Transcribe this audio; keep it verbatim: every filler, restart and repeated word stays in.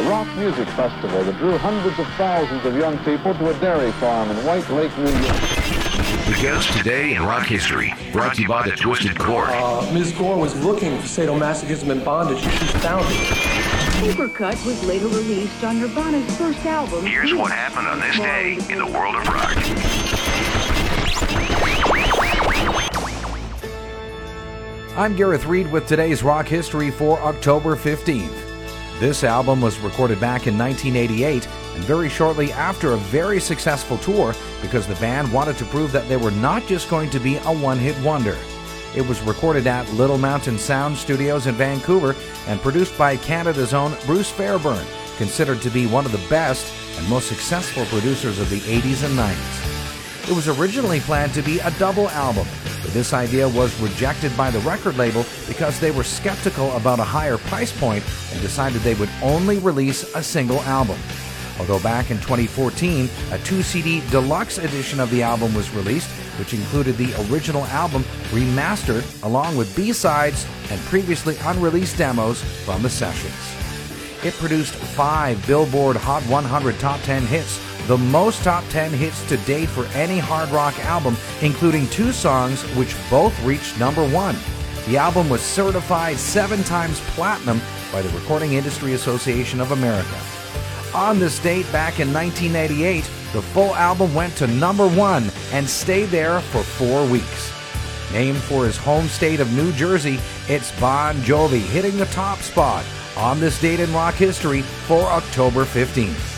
rock music festival that drew hundreds of thousands of young people to a dairy farm in White Lake, New York. Because today in rock history, brought to you by the Twisted Core. Uh, Miz Gore was looking for sadomasochism and bondage, and she found it. Supercut was later released on Nirvana's first album. Here's what happened on this day in the world of rock. I'm Gareth Reed with today's rock history for October fifteenth. This album was recorded back in nineteen eighty-eight and very shortly after a very successful tour because the band wanted to prove that they were not just going to be a one-hit wonder. It was recorded at Little Mountain Sound Studios in Vancouver and produced by Canada's own Bruce Fairbairn, considered to be one of the best and most successful producers of the eighties and nineties. It was originally planned to be a double album, but this idea was rejected by the record label because they were skeptical about a higher price point and decided they would only release a single album. Although back in twenty fourteen, a two C D deluxe edition of the album was released, which included the original album remastered along with B-sides and previously unreleased demos from the sessions. It produced five Billboard Hot one hundred Top ten hits, the most top ten hits to date for any hard rock album, including two songs which both reached number one. The album was certified seven times platinum by the Recording Industry Association of America. On this date, back in nineteen eighty-eight, the full album went to number one and stayed there for four weeks. Named for his home state of New Jersey, it's Bon Jovi hitting the top spot on this date in rock history for October fifteenth.